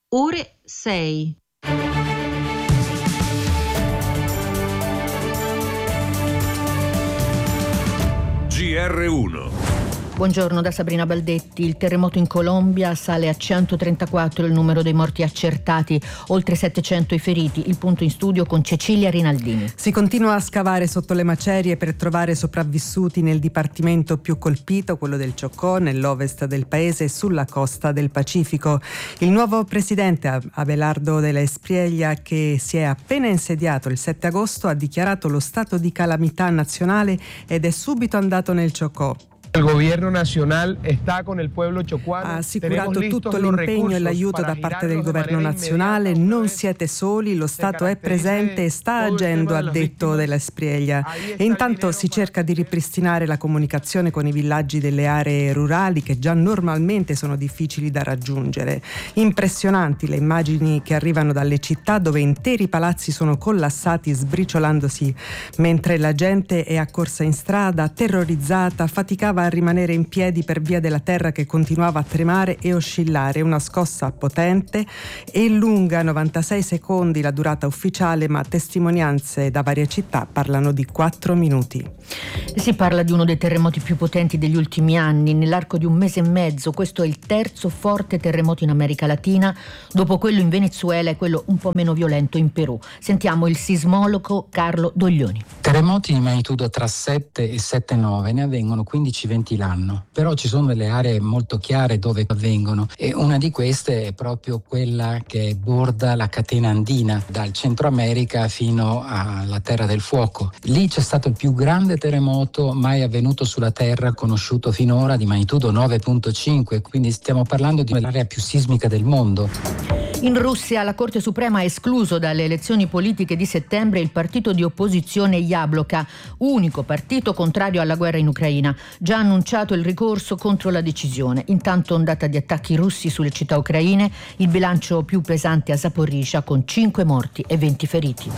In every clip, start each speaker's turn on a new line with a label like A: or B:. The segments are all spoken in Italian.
A: ore 6.
B: GR1.
C: Buongiorno da Sabrina Baldetti. Il terremoto in Colombia sale a 134 il numero dei morti accertati, oltre 700 i feriti. Il punto in studio con Cecilia Rinaldini.
D: Si continua a scavare sotto le macerie per trovare sopravvissuti nel dipartimento più colpito, quello del Chocó, nell'ovest del paese e sulla costa del Pacifico. Il nuovo presidente Abelardo de la Espriella, che si è appena insediato il 7 agosto, ha dichiarato lo stato di calamità nazionale ed è subito andato nel Chocó.
E: Il governo nazionale sta con il pueblo chocuano.
D: Ha assicurato tutto l'impegno e l'aiuto da parte del governo nazionale. Non siete soli, lo Stato è presente e sta agendo, ha detto Della Espriella. E intanto si cerca di ripristinare la comunicazione con i villaggi delle aree rurali che già normalmente sono difficili da raggiungere. Impressionanti le immagini che arrivano dalle città dove interi palazzi sono collassati sbriciolandosi mentre la gente è accorsa in strada, terrorizzata, faticava a rimanere in piedi per via della terra che continuava a tremare e oscillare. Una scossa potente e lunga, 96 secondi la durata ufficiale, ma testimonianze da varie città parlano di 4 minuti.
C: Si parla di uno dei terremoti più potenti degli ultimi anni. Nell'arco di un mese e mezzo questo è il terzo forte terremoto in America Latina, dopo quello in Venezuela e quello un po' meno violento in Perù. Sentiamo il sismologo Carlo Doglioni.
F: Terremoti di magnitudo tra 7 e 7,9 ne avvengono 15-20 l'anno, però ci sono delle aree molto chiare dove avvengono e una di queste è proprio quella che borda la catena andina dal Centro America fino alla Terra del Fuoco. Lì c'è stato il più grande terremoto mai avvenuto sulla Terra, conosciuto finora, di magnitudo 9,5, quindi stiamo parlando di l'area più sismica del mondo.
C: In Russia la Corte Suprema ha escluso dalle elezioni politiche di settembre il partito di opposizione Yabloko, unico partito contrario alla guerra in Ucraina. Già annunciato il ricorso contro la decisione. Intanto ondata di attacchi russi sulle città ucraine, il bilancio più pesante a Zaporizhzhia con 5 morti e 20 feriti.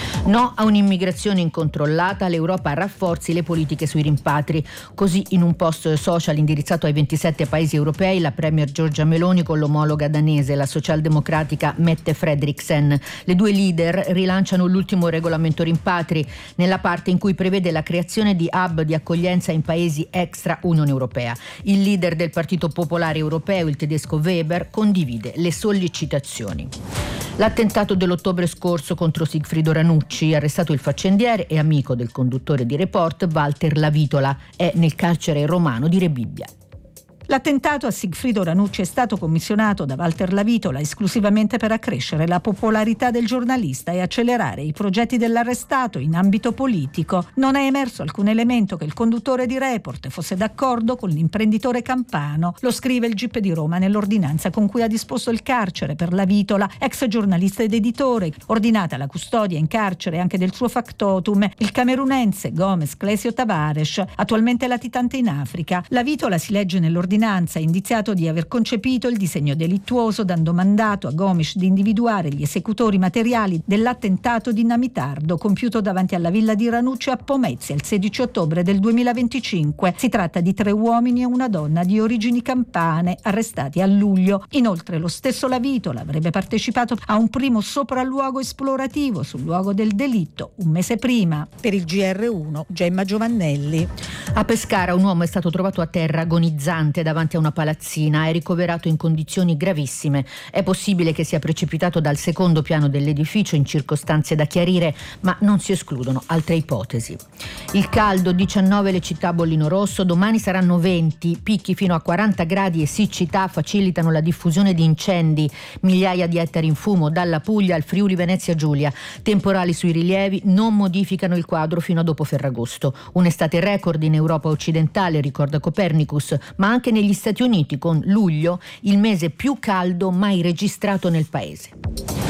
C: No a un'immigrazione incontrollata, l'Europa rafforzi le politiche sui rimpatri. Così in un post social indirizzato ai 27 paesi europei la premier Giorgia Meloni con l'omologa danese, la socialdemocratica Mette Frederiksen. Le due leader rilanciano l'ultimo regolamento rimpatri nella parte in cui prevede la creazione di hub di accoglienza in paesi extra Unione Europea. Il leader del Partito Popolare Europeo, il tedesco Weber, condivide le sollecitazioni. L'attentato dell'ottobre scorso contro Sigfrido Ranucci, arrestato il faccendiere e amico del conduttore di Report Walter Lavitola, è nel carcere romano di Rebibbia.
G: L'attentato a Sigfrido Ranucci è stato commissionato da Walter Lavitola esclusivamente per accrescere la popolarità del giornalista e accelerare i progetti dell'arrestato in ambito politico. Non è emerso alcun elemento che il conduttore di Report fosse d'accordo con l'imprenditore campano. Lo scrive il GIP di Roma nell'ordinanza con cui ha disposto il carcere per Lavitola, ex giornalista ed editore, ordinata la custodia in carcere anche del suo factotum, il camerunense Gomes Clesio Tavares, attualmente latitante in Africa. Lavitola, si legge nell'ordinanza, indiziato di aver concepito il disegno delittuoso, dando mandato a Gomes di individuare gli esecutori materiali dell'attentato dinamitardo compiuto davanti alla villa di Ranucci a Pomezia il 16 ottobre del 2025. Si tratta di 3 uomini e una donna di origini campane arrestati a luglio. Inoltre lo stesso Lavitola avrebbe partecipato a un primo sopralluogo esplorativo sul luogo del delitto un mese prima. Per il GR1 Gemma Giovannelli.
C: A Pescara un uomo è stato trovato a terra agonizzante davanti a una palazzina, è ricoverato in condizioni gravissime. È possibile che sia precipitato dal secondo piano dell'edificio in circostanze da chiarire, ma non si escludono altre ipotesi. Il caldo, 19 le città a bollino rosso, domani saranno 20, picchi fino a 40 gradi e siccità facilitano la diffusione di incendi, migliaia di ettari in fumo dalla Puglia al Friuli Venezia Giulia. Temporali sui rilievi non modificano il quadro fino a dopo Ferragosto. Un'estate record in Europa occidentale, ricorda Copernicus, ma anche negli Stati Uniti, con luglio il mese più caldo mai registrato nel paese.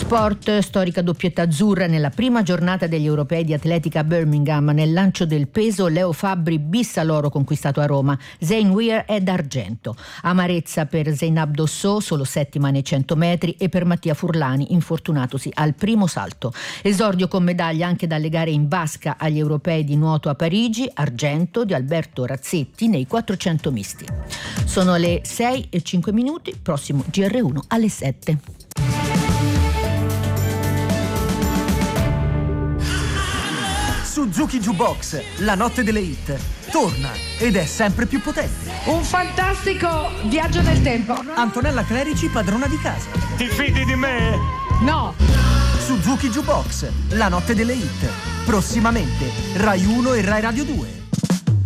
C: Sport, storica doppietta azzurra nella prima giornata degli europei di atletica a Birmingham. Nel lancio del peso Leo Fabbri bissa l'oro conquistato a Roma, Zayn Weir è d'argento. Amarezza per Zeynab Dossou, solo settima nei 100 metri, e per Mattia Furlani, infortunatosi al primo salto. Esordio con medaglia anche dalle gare in vasca agli europei di nuoto a Parigi, argento di Alberto Razzetti nei 400 misti. Sono le 6:05, prossimo GR1 alle 7.
A: Suzuki Jukebox, la notte delle hit, torna ed è sempre più potente.
B: Un fantastico viaggio nel tempo.
A: Antonella Clerici, padrona di casa.
H: Ti fidi di me?
B: No.
A: Suzuki Jukebox, la notte delle hit, prossimamente Rai 1 e Rai Radio 2.